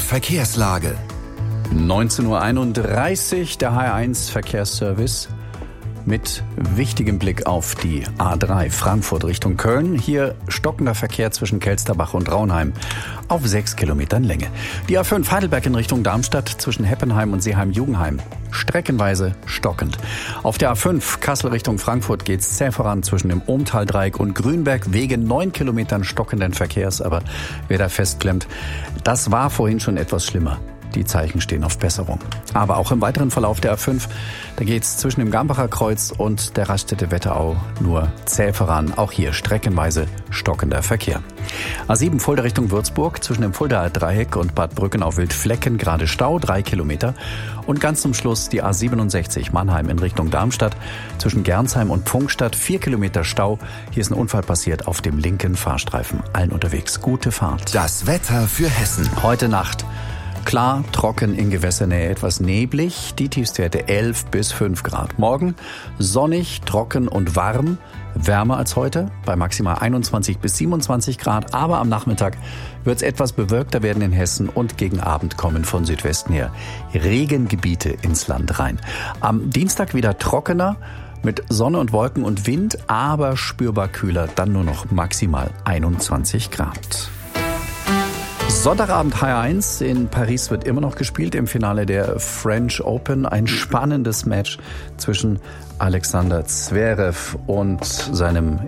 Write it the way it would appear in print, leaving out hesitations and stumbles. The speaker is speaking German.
Verkehrslage. 19:31 Uhr, der HR1 Verkehrsservice mit wichtigem Blick auf die A3 Frankfurt Richtung Köln. Hier stockender Verkehr zwischen Kelsterbach und Raunheim auf 6 Kilometern Länge. Die A5 Heidelberg in Richtung Darmstadt zwischen Heppenheim und Seeheim-Jugenheim streckenweise stockend. Auf der A5 Kassel Richtung Frankfurt geht's zäh voran zwischen dem Ohmtal-Dreieck und Grünberg wegen 9 Kilometern stockenden Verkehrs. Aber wer da festklemmt, das war vorhin schon etwas schlimmer. Die Zeichen stehen auf Besserung. Aber auch im weiteren Verlauf der A5, da geht's zwischen dem Gambacher Kreuz und der Raststätte Wetterau nur zäh voran. Auch hier streckenweise stockender Verkehr. A7 Fulda Richtung Würzburg zwischen dem Fuldaer Dreieck und Bad Brücken auf Wildflecken gerade Stau, 3 Kilometer. Und ganz zum Schluss die A67 Mannheim in Richtung Darmstadt zwischen Gernsheim und Pfungstadt, 4 Kilometer Stau. Hier ist ein Unfall passiert auf dem linken Fahrstreifen. Allen unterwegs gute Fahrt. Das Wetter für Hessen. Heute Nacht klar, trocken in Gewässernähe, etwas neblig, die Tiefstwerte 11 bis 5 Grad. Morgen sonnig, trocken und warm, wärmer als heute, bei maximal 21 bis 27 Grad. Aber am Nachmittag wird es etwas bewölkter werden in Hessen und gegen Abend kommen von Südwesten her Regengebiete ins Land rein. Am Dienstag wieder trockener, mit Sonne und Wolken und Wind, aber spürbar kühler, dann nur noch maximal 21 Grad. Sonntagabend HR1 in Paris wird immer noch gespielt im Finale der French Open. Ein spannendes Match zwischen Alexander Zverev und seinem